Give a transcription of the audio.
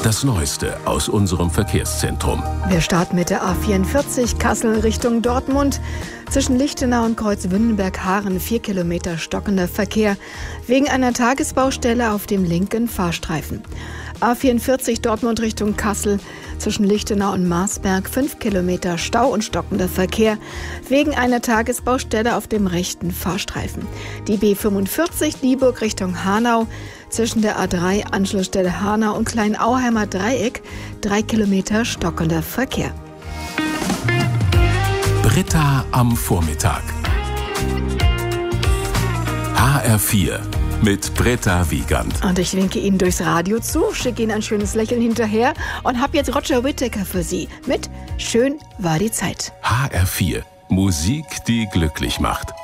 Das Neueste aus unserem Verkehrszentrum. Wir starten mit der A44 Kassel Richtung Dortmund. Zwischen Lichtenau und Kreuzwündenberg-Haaren 4 Kilometer stockender Verkehr wegen einer Tagesbaustelle auf dem linken Fahrstreifen. A44 Dortmund Richtung Kassel. Zwischen Lichtenau und Marsberg 5 Kilometer Stau und stockender Verkehr wegen einer Tagesbaustelle auf dem rechten Fahrstreifen. Die B45 Dieburg Richtung Hanau. Zwischen der A3 Anschlussstelle Hanau und Kleinauheimer Dreieck 3 Kilometer stockender Verkehr. Britta am Vormittag. HR4 mit Britta Wiegand. Und ich winke Ihnen durchs Radio zu, schicke Ihnen ein schönes Lächeln hinterher und habe jetzt Roger Whittaker für Sie mit Schön war die Zeit. HR4, Musik, die glücklich macht.